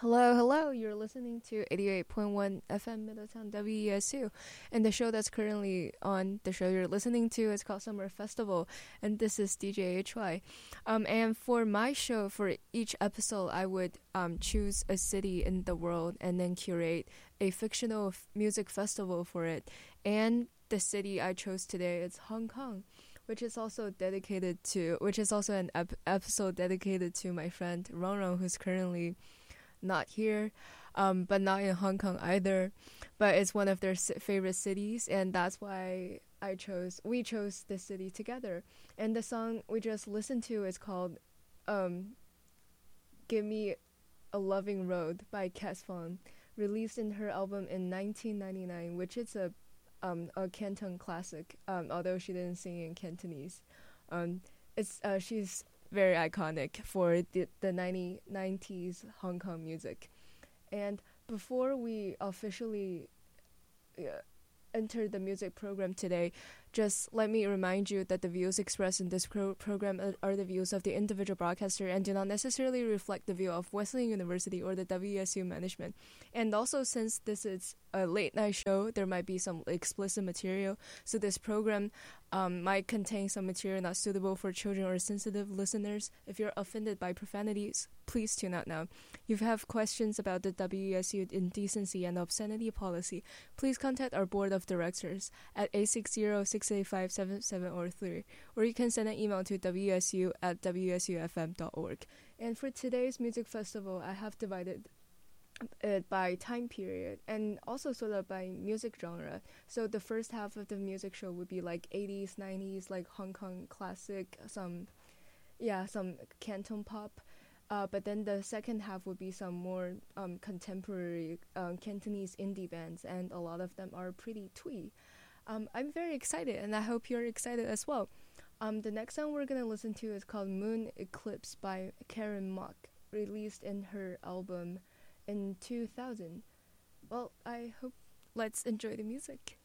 Hello, hello. You're listening to 88.1 FM Middletown WESU. And the show that's currently on, the show you're listening to is called Summer Festival. And this is DJ HY. And for my show, for each episode, I would choose a city in the world and then curate a fictional music festival for it. And the city I chose today is Hong Kong, which is also an episode dedicated to my friend Ronron, who's currently not here, but not in Hong Kong either. But it's one of their favorite cities, and that's why we chose this city together. And the song we just listened to is called "Give Me a Loving Road" by Cass Fong, released in her album in 1999, which is a Canton classic. Although she didn't sing in Cantonese, she's very iconic for the 90s Hong Kong music. And before we officially enter the music program today, just let me remind you that the views expressed in this program are the views of the individual broadcaster and do not necessarily reflect the view of Wesleyan University or the WSU management. And also, since this is a late night show, there might be some explicit material, so this program might contain some material not suitable for children or sensitive listeners. If you're offended by profanities, please tune out now. If you have questions about the WSU indecency and obscenity policy, please contact our board of directors at 860-685-7703, or you can send an email to wsu@wsufm.org. And for today's music festival, I have divided it by time period and also sort of by music genre. So the first half of the music show would be like 80s, 90s, like Hong Kong classic, some Canton pop. But then the second half would be some more contemporary Cantonese indie bands, and a lot of them are pretty twee. I'm very excited, and I hope you're excited as well. The next song we're going to listen to is called Moon Eclipse by Karen Mok, released in her album in 2000. Well, let's enjoy the music.